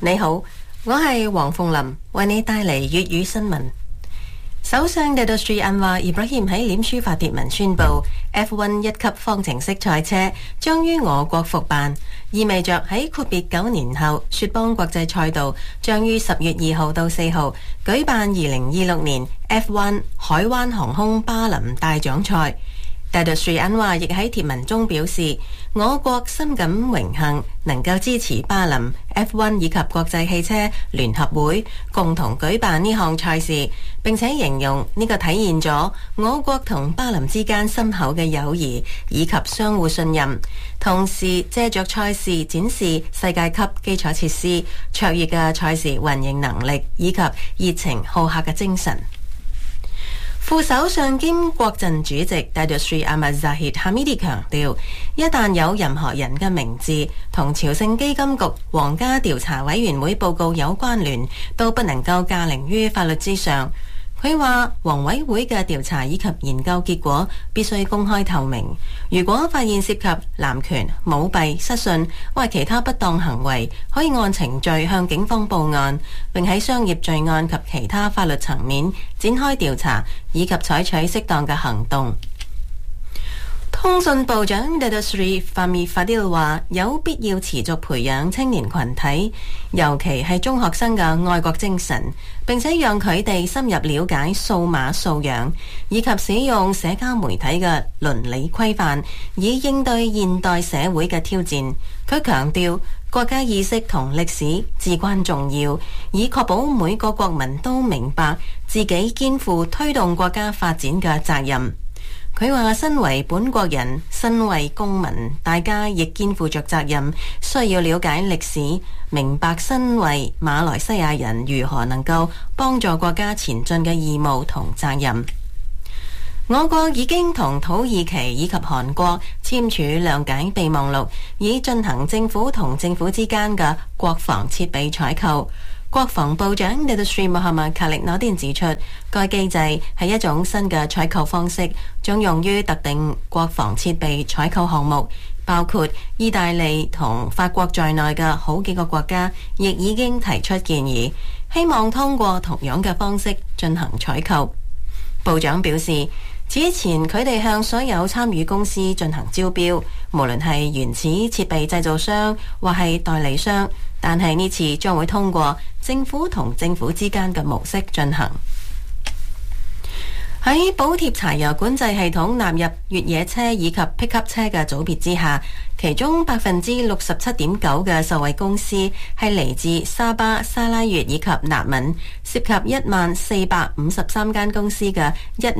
你好，我係黃鳳琳，為你帶嚟粵語新聞。首相Datuk Seri Anwar Ibrahim喺臉書發帖文宣布 F1 一級方程式賽車將於我國復辦，意味着喺闊別9年後，雪邦國際賽道將於10月2號到4號舉辦2026年 F1 海灣航空巴林大獎賽。Datuk Seri Anwar亦喺帖文中表示，我國深感榮幸能夠支持巴林 F1 以及國際汽車聯合會共同舉辦呢項賽事，並且形容呢個體現咗我國同巴林之間深厚嘅友誼以及相互信任，同時借着賽事展示世界級基礎設施、卓越嘅賽事運營能力以及熱情好客嘅精神。副首相兼國陣主席 Datuk Seri Ahmad Zahid Hamidi 強調，一旦有任何人嘅名字同朝聖基金局皇家調查委員會報告有關聯，都不能夠駕凌於法律之上。佢話皇委會嘅調查以及研究結果必須公開透明，如果發現涉及濫權、舞弊、失信或其他不當行為，可以按程序向警方報案，並喺商業罪案及其他法律層面展開調查，以及採取適當嘅行動。通訊部長 Datuk Seri Fahmi Fadzil 話有必要持續培養青年群體，尤其係中學生嘅愛國精神，並且讓佢哋深入了解數碼素養，以及使用社交媒體嘅倫理規範，以應對現代社會嘅挑戰。佢強調國家意識同歷史至關重要，以確保每個國民都明白自己肩負推動國家發展嘅責任。佢話身為本國人，身為公民，大家亦肩負着責任，需要了解歷史，明白身為馬來西亞人如何能夠幫助國家前進嘅義務同責任。我國已經同土耳其以及韓國簽署諒解備忘錄，以進行政府同政府之間嘅國防設備採購。國防部長 Datuk Seri Muhammad Khalid Nordin 指出，該機制係一種新嘅採購方式，將用於特定國防設備採購項目，包括意大利同法國在內嘅好幾個國家，亦已經提出建議，希望通過同樣嘅方式進行採購。部長表示，此前佢哋向所有參與公司進行招標，無論係原始設備製造商或係代理商，但係呢次將會通過政府同政府之間嘅模式進行。喺補貼柴油管制系統納入越野車以及 pickup 車嘅組別之下，其中 67.9% 嘅受惠公司係嚟自沙巴、沙拉越以及納敏，涉及1453間公司嘅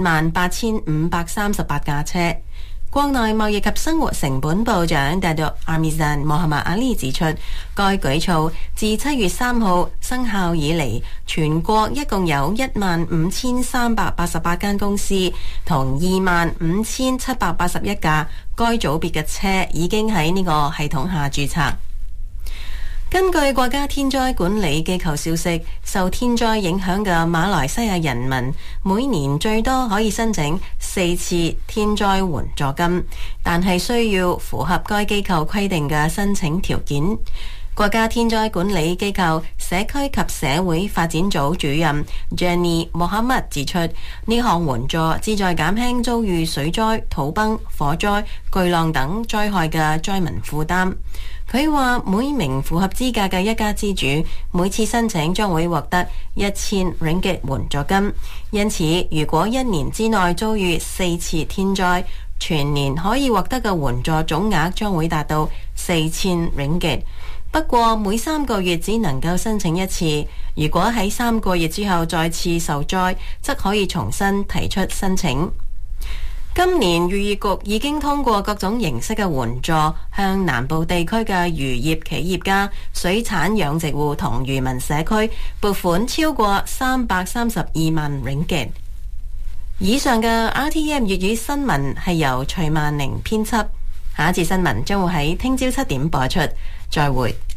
18538架車。國內貿易及生活成本部長 Datuk Amizan Mohamad Ali 指出，該舉措自7月3號生效以嚟，全國一共有15388間公司同25781架該組別嘅車已經喺呢個系統下註冊。根據國家天災管理機構消息，受天災影響嘅馬來西亞人民每年最多可以申請4次天災援助金，但係需要符合該機構規定嘅申請條件。國家天災管理機構社區及社會發展組主任 Jenny Mohamad 指出，呢項援助旨在減輕遭遇水災、土崩、火災、巨浪等災害嘅災民負擔。佢話每名符合資格嘅一家之主，每次申請將會獲得1000 ringgit 援助金。因此，如果1年之內遭遇4次天災，全年可以獲得嘅援助總額將會達到4000 ringgit。不過每3個月只能夠申請1次，如果喺3個月之後再次受災，則可以重新提出申請。今年漁業局已經通過各種形式嘅援助，向南部地區嘅漁業企業家、水產養殖戶同漁民社區撥款超過332萬 ringgit。以上嘅 RTM 粵語新聞係由徐萬寧編輯，下一次新聞將會喺聽朝7點播出。再會。